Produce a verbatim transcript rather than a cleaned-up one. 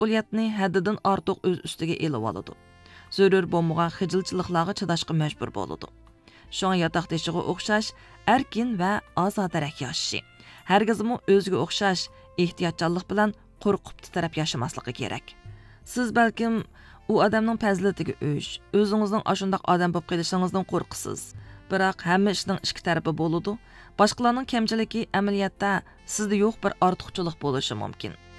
mas'uliyatni haddidan ortiq o'z ustiga elib oladi. Zarur bo'lmagan xijilchiliklarga chidashga majbur bo'ladi. Shunga yotoqdashiga o'xshash erkin va ozodarak yashashi. Hargizmi o'ziga o'xshash ehtiyotchanlik bilan qo'rqib titrab yashamasligi kerak. Siz balkim u odamning fazilatiga o'sh, o'zingizning ashundoq odam bo'lib qolishingizdan qo'rqisiz. Biroq hamma ishning ikki tarafi bo'ladi. Boshqalarning kamchiligi amaliyotda sizda yo'q bir ortiqchilik bo'lishi mumkin.